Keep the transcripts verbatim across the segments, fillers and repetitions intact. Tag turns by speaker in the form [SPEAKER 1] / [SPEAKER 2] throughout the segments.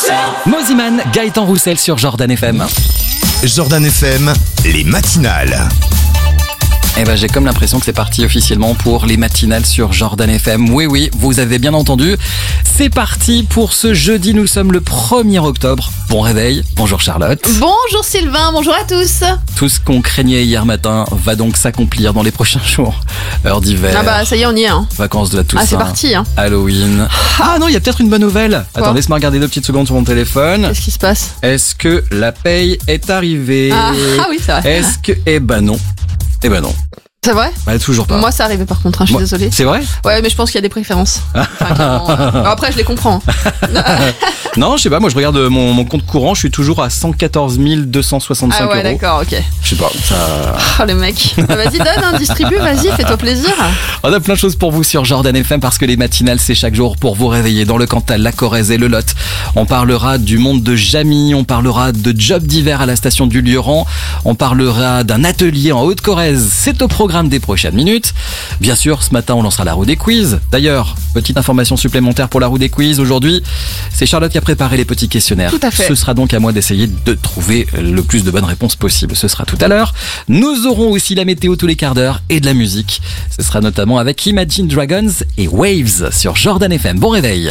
[SPEAKER 1] Moziman, Gaëtan Roussel sur Jordan F M.
[SPEAKER 2] Jordan F M, les matinales.
[SPEAKER 1] Eh ben, j'ai comme l'impression que c'est parti officiellement pour les matinales sur Jordan F M. Oui, oui, vous avez bien entendu. C'est parti pour ce jeudi. Nous sommes le premier octobre. Bon réveil. Bonjour Charlotte.
[SPEAKER 3] Bonjour Sylvain, bonjour à tous.
[SPEAKER 1] Tout ce qu'on craignait hier matin va donc s'accomplir dans les prochains jours. Heure d'hiver.
[SPEAKER 3] Ah bah ça y est, on y est. Hein.
[SPEAKER 1] Vacances de la Toussaint.
[SPEAKER 3] Ah c'est parti. Hein.
[SPEAKER 1] Halloween. Ah non, il y a peut-être une bonne nouvelle.
[SPEAKER 3] Quoi?
[SPEAKER 1] Attends, laisse-moi regarder deux petites secondes sur mon téléphone.
[SPEAKER 3] Qu'est-ce qui se passe?
[SPEAKER 1] Est-ce que la paye est arrivée?
[SPEAKER 3] ah, ah oui, c'est vrai.
[SPEAKER 1] Est-ce que... Eh ben non. Eh ben non.
[SPEAKER 3] C'est vrai?
[SPEAKER 1] Bah, toujours pas.
[SPEAKER 3] Moi, ça arrivait par contre, hein, je suis
[SPEAKER 1] Moi,
[SPEAKER 3] désolée.
[SPEAKER 1] C'est vrai?
[SPEAKER 3] Ouais, mais je pense qu'il y a des préférences. Enfin, clairement, euh... Après, je les comprends.
[SPEAKER 1] Non, je sais pas, moi je regarde mon, mon compte courant, je suis toujours à cent quatorze mille deux cent soixante-cinq
[SPEAKER 3] Ah ouais,
[SPEAKER 1] euros.
[SPEAKER 3] d'accord, ok.
[SPEAKER 1] Je sais pas, ça...
[SPEAKER 3] Oh le mec. Bah, vas-y, donne, hein, distribue, vas-y, fais-toi plaisir.
[SPEAKER 1] On a plein de choses pour vous sur Jordan F M parce que les matinales, c'est chaque jour pour vous réveiller dans le Cantal, la Corrèze et le Lot. On parlera du monde de Jamie, on parlera de job d'hiver à la station du Lieurant, on parlera d'un atelier en Haute-Corrèze. C'est au programme des prochaines minutes. Bien sûr, ce matin, on lancera la roue des quiz. D'ailleurs, petite information supplémentaire pour la roue des quiz. Aujourd'hui, c'est Charlotte qui a préparé les petits questionnaires.
[SPEAKER 3] Tout à fait.
[SPEAKER 1] Ce sera donc à moi d'essayer de trouver le plus de bonnes réponses possible. Ce sera tout à l'heure. Nous aurons aussi la météo tous les quarts d'heure et de la musique. Ce sera notamment avec Imagine Dragons et Waves sur Jordan F M. Bon réveil.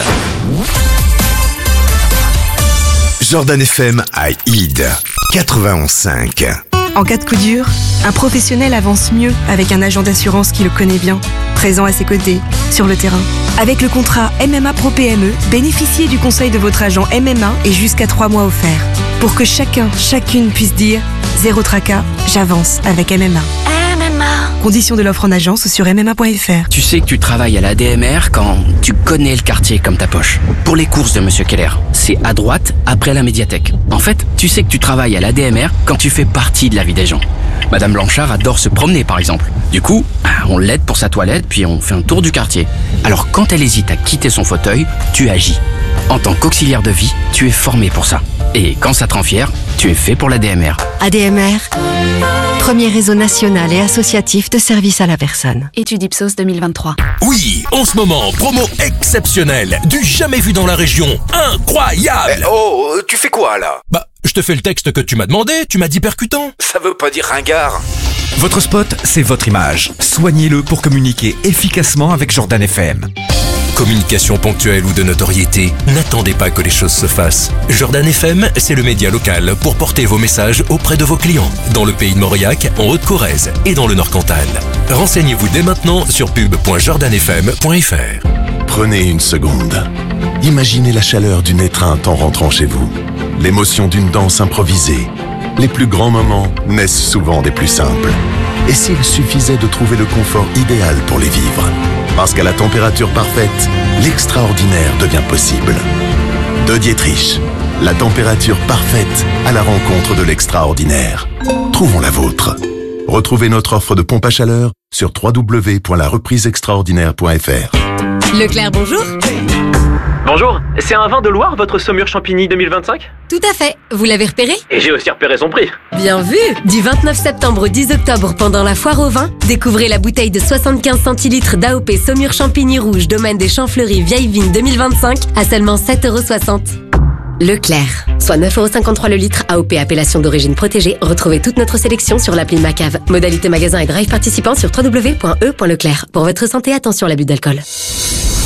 [SPEAKER 2] Jordan F M à Ide, quatre-vingt-onze cinq.
[SPEAKER 4] En cas de coup dur, un professionnel avance mieux avec un agent d'assurance qui le connaît bien, présent à ses côtés, sur le terrain. Avec le contrat M M A Pro P M E, bénéficiez du conseil de votre agent M M A et jusqu'à trois mois offerts. Pour que chacun, chacune puisse dire « Zéro tracas, j'avance avec M M A ». M M A. Conditions de l'offre en agence ou sur m m a point f r.
[SPEAKER 5] Tu sais que tu travailles à la D M R quand tu connais le quartier comme ta poche. Pour les courses de Monsieur Keller, c'est à droite, après la médiathèque. En fait, tu sais que tu travailles à la D M R quand tu fais partie de la vie des gens. Madame Blanchard adore se promener, par exemple. Du coup, on l'aide pour sa toilette, puis on fait un tour du quartier. Alors quand elle hésite à quitter son fauteuil, tu agis. En tant qu'auxiliaire de vie, tu es formé pour ça. Et quand ça te rend fier, tu es fait pour la D M R.
[SPEAKER 6] A D M R, premier réseau national et associatif de services à la personne.
[SPEAKER 7] Étude Ipsos deux mille vingt-trois.
[SPEAKER 8] Oui, en ce moment, promo exceptionnelle, du jamais vu dans la région, incroyable.
[SPEAKER 9] Eh, oh, tu fais quoi là?
[SPEAKER 8] Bah, je te fais le texte que tu m'as demandé, tu m'as dit percutant.
[SPEAKER 9] Ça veut pas dire ringard.
[SPEAKER 10] Votre spot, c'est votre image. Soignez-le pour communiquer efficacement avec Jordan F M.
[SPEAKER 8] Communication ponctuelle ou de notoriété, n'attendez pas que les choses se fassent. Jordan F M, c'est le média local pour porter vos messages auprès de vos clients, dans le pays de Mauriac, en Haute-Corrèze et dans le Nord-Cantal. Renseignez-vous dès maintenant sur pub point jordan f m point f r.
[SPEAKER 11] Prenez une seconde. Imaginez la chaleur d'une étreinte en rentrant chez vous, l'émotion d'une danse improvisée. Les plus grands moments naissent souvent des plus simples. Et s'il suffisait de trouver le confort idéal pour les vivre? Parce qu'à la température parfaite, l'extraordinaire devient possible. De Dietrich, la température parfaite à la rencontre de l'extraordinaire. Trouvons la vôtre. Retrouvez notre offre de pompe à chaleur sur w w w point la reprise extraordinaire point f r.
[SPEAKER 6] Leclerc, bonjour.
[SPEAKER 12] Bonjour, c'est un vin de Loire, votre Saumur Champigny deux mille vingt-cinq?
[SPEAKER 6] Tout à fait, vous l'avez repéré?
[SPEAKER 12] Et j'ai aussi repéré son prix.
[SPEAKER 6] Bien vu. Du vingt-neuf septembre au dix octobre, pendant la foire au vin, découvrez la bouteille de soixante-quinze centilitres d'A O P Saumur Champigny Rouge, domaine des Champs Fleuris, Vieille Vigne deux mille vingt-cinq, à seulement sept euros soixante. Leclerc, soit neuf euros cinquante-trois le litre, A O P appellation d'origine protégée. Retrouvez toute notre sélection sur l'appli Macave. Modalité magasin et drive participant sur w w w point e point leclerc. Pour votre santé, attention à l'abus d'alcool.